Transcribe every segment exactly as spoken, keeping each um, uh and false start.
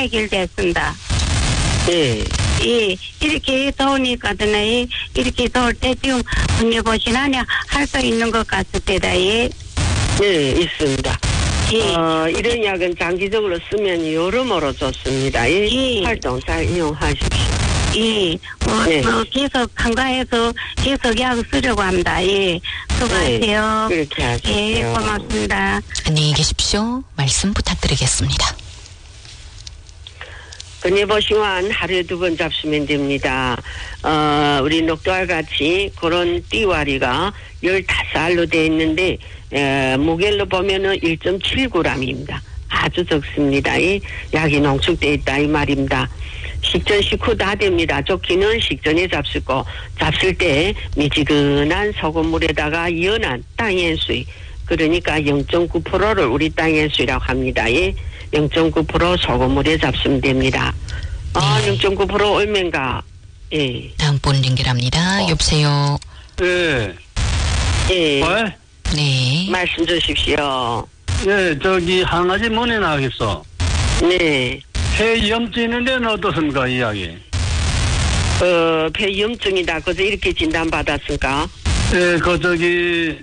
해결됐습니다. 예. 예, 이렇게 더우니까는 이렇게 더울 때 지금 언니 보시나냐 할 수 있는 것 같습니다. 예. 네, 있습니다. 예. 어, 이런 약은 장기적으로 쓰면 여러모로 좋습니다. 예. 예. 활동 잘 이용하십시오. 예, 뭐, 네. 뭐 계속 한가해서 계속 약 쓰려고 합니다. 예, 수고하세요. 네, 그렇게 하십시오. 예, 고맙습니다. 안녕히 계십시오. 말씀 부탁드리겠습니다. 근해보시면 하루에 두 번 잡수면 됩니다. 어, 우리 녹두알 같이 그런 띠와리가 열다섯 알로 되어 있는데, 에, 무게로 보면은 일 점 칠 그램입니다. 아주 적습니다. 이 약이 농축되어 있다 이 말입니다. 식전 식후 다 됩니다. 좋기는 식전에 잡수고 잡술 때 미지근한 소금물에다가 연한 땅엔수이, 그러니까 영 점 구 퍼센트를 우리 땅엔수이라고 합니다. 예. 영 점 구 퍼센트 소금물에 잡수면 됩니다. 아, 네. 영 점 구 퍼센트 얼마인가? 예. 다음 분 연결합니다. 어. 여보세요. 예. 예. 왜? 네. 말씀 주십시오. 예, 저기, 한 가지 문의 나가겠어. 네. 폐염증 있는 데는 어떻습니까, 이야기? 어, 폐염증이다. 그래서 이렇게 진단받았습니까? 예, 그, 저기,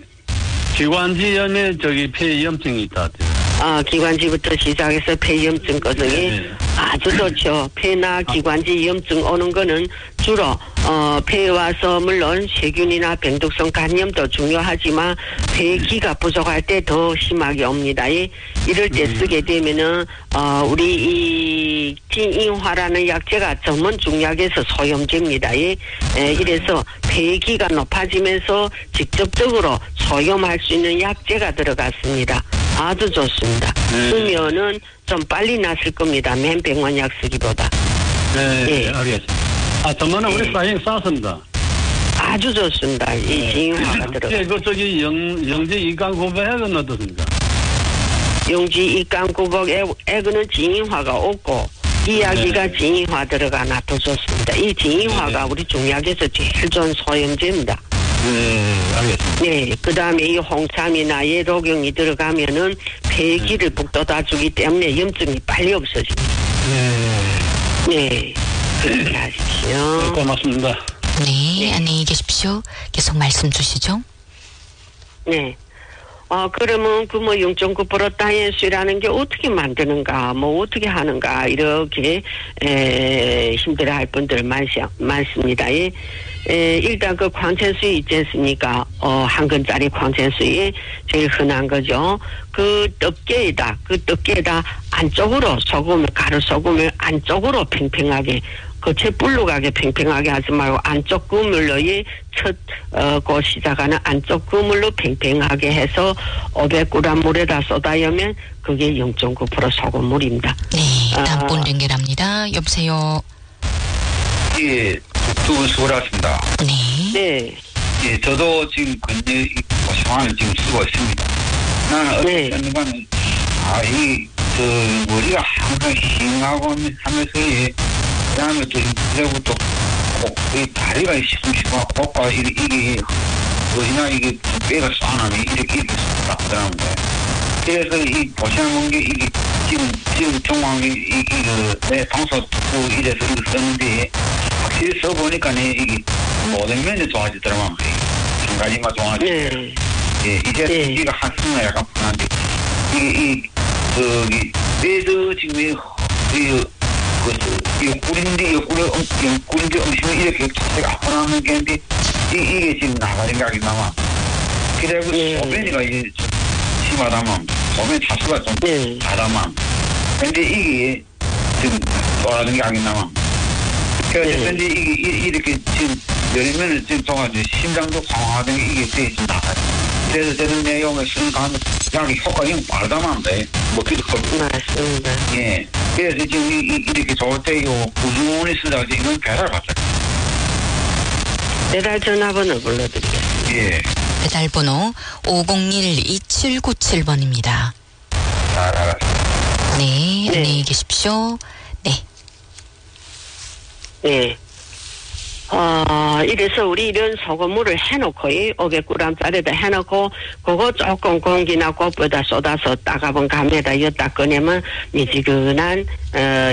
기관지염에 저기 폐염증이 있다. 아, 기관지부터 시작해서 폐염증 거정이 네. 아주 좋죠. 폐나 기관지 염증 오는 거는 주로 어 폐에 와서 물론 세균이나 병독성 감염도 중요하지만 폐기가 부족할 때 더 심하게 옵니다. 예. 이럴 때 쓰게 되면은 어 우리 이 진인화라는 약제가 전문 중약에서 소염제입니다. 예. 에, 이래서 폐기가 높아지면서 직접적으로 소염할 수 있는 약제가 들어갔습니다. 아주 좋습니다. 네. 쓰면은 좀 빨리 났을 겁니다. 맨 병원 약 쓰기보다. 네, 예. 알겠습니다. 아, 저번에 예. 우리 사행 쌌습니다. 아주 좋습니다. 이 진화가 들어가. 예, 그 저기 영, 영지 이강 고백은 어떻습니까? 용지 입강구복 액은 진화가 없고 이야기가 네. 진화 들어가나 더 좋습니다. 이 진화가 네. 우리 중약에서 제일 좋은 소염제입니다. 네, 알겠습니다. 네, 그 다음에 이 홍삼이나 예로경이 들어가면은 폐기를 북돋아주기 때문에 염증이 빨리 없어집니다. 네. 네, 그렇게 하십시오. 고맙습니다. 네, 안녕히 계십시오. 계속 말씀 주시죠. 네. 어, 그러면 그 뭐 영 점 구 퍼센트 다이앤수라는 게 어떻게 만드는가, 뭐 어떻게 하는가, 이렇게, 에, 힘들어 할 분들 많, 많습니다. 예. 에, 일단 그 광천수유 있지 않습니까? 어, 한 근짜리 광천수유 제일 흔한 거죠. 그 떡게에다, 그 떡게에다 안쪽으로 소금을, 가루 소금을 안쪽으로 팽팽하게, 겉에 불룩하게 팽팽하게 하지 말고 안쪽 그물로의 첫, 어, 그 시작하는 안쪽 그물로 팽팽하게 해서 오백 그램 물에다 쏟아여면 그게 영 점 구 퍼센트 소금물입니다. 네, 다음 아. 분 연결합니다. 여보세요. 예, 두 분 수고하셨습니다. 네. 네. 예, 저도 지금 근데 상황을 지금 쓰고 있습니다. 나는 네. 어떤 순간은 아, 이, 그, 머리가 항상 싱하고 하면서, 예, 그 다음에 또, 그리고 또, 코, 이 다리가 시큼시큼하고, 코가 이게, 이게, 어디나 이게, 뼈가 쏴나면 이렇게, 이렇게 나더라고요. 그래서 이 보시는 게, 이게, 지금, 지금 정황이, 이, 이거, 내 방송 듣고 이래서 이거 썼는데, 확실히 써보니까, 이게, 모든 면이 좋아지더라고요. 한 가지만 좋아지고. 네. 예, 이제, 네. 이가 한숨을 약간 편한데, 이게, 이, 저기, 배드 지금, 이, 그, 그, 이 꿀인데, 이 꿀, 이 꿀인데 음식을 이렇게 자체가 아프나는 게 있는데, 이, 이게 지금 나가 생각이 나와. 그래고 네. 소변이가 이제 좀 심하다만, 소변 차수가 좀 네. 다다만, 근데 이게 지금 돌아가는 게 아닌 나와. 그래서 네. 근데 이게 이- 이렇게 지금 여러 면을 지금 동안 심장도 강화된 게 이게 돼 있습니다. 그래서 저는 내용을 쓰는 가운데 약이 효과가 영 빠르다만 돼. 먹기도 커고. 맞습니다. 예. 그래서 지금 이, 이, 이렇게 좋을 때, 요, 꾸준히 쓰다가 이건 배달 받았어요. 배달 전화번호 불러드리겠습니다. 예. 배달 번호 오공일 이칠구칠 번입니다. 잘 알았어요. 네, 네. 안녕히 계십시오. 네. 네. 어, 이래서 우리 이런 소금물을 해놓고, 이 오백 그램짜리다 해놓고, 그거 조금 공기나 꽃보다 쏟아서 따가본 감에다 엿다 꺼내면 미지근한, 어,